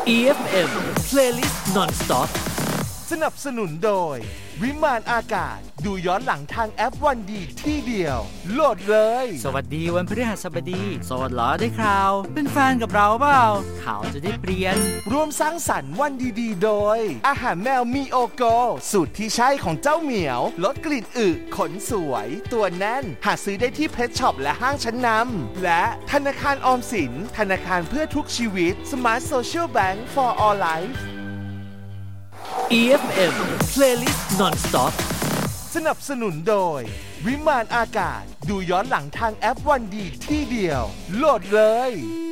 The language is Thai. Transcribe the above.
EFM Playlist Non-Stop สนับสนุนโดยวิมานอากาศดูย้อนหลังทางแอปวันดีที่เดียวโหลดเลยสวัสดีวันพฤหัสบดีโสดเหรอได้ข่าวเป็นแฟนกับเราเปล่าข่าวจะได้เปลี่ยนร่วมสร้างสรรค์วันดีๆโดยอาหารแมวมีโอโกสูตรที่ใช่ของเจ้าเหมียวลดกลิ่นอึขนสวยตัวแน่นหาซื้อได้ที่เพชรช็อปและห้างชั้นนำและธนาคารออมสินธนาคารเพื่อทุกชีวิต Smart Social Bank for All Life EFM Playlist Non-Stop สนับสนุนโดยวิมานอากาศดูย้อนหลังทางแอปวันดีที่เดียวโหลดเลย